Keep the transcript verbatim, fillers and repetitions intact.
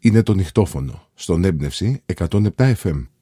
είναι το νυχτόφωνο στον Έμπνευση εκατόν επτά εφ εμ.